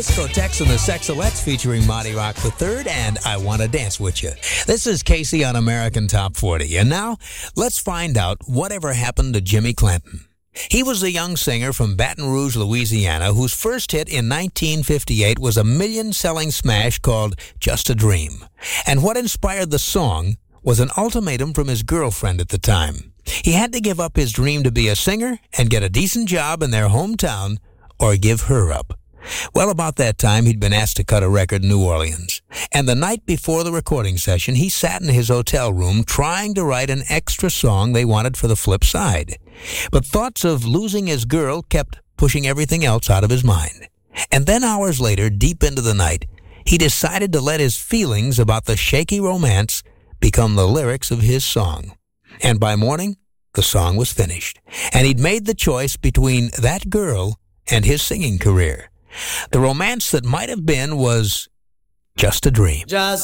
Discotex and the Sexalettes featuring Marty Rock III and I Wanna Dance With You. This is Casey on American Top 40. And now, let's find out whatever happened to Jimmy Clanton. He was a young singer from Baton Rouge, Louisiana, whose first hit in 1958 was a million-selling smash called Just a Dream. And what inspired the song was an ultimatum from his girlfriend at the time. He had to give up his dream to be a singer and get a decent job in their hometown or give her up. Well, about that time, he'd been asked to cut a record in New Orleans. And the night before the recording session, he sat in his hotel room trying to write an extra song they wanted for the flip side. But thoughts of losing his girl kept pushing everything else out of his mind. And then hours later, deep into the night, he decided to let his feelings about the shaky romance become the lyrics of his song. And by morning, the song was finished. And he'd made the choice between that girl and his singing career. The romance that might have been was just a dream.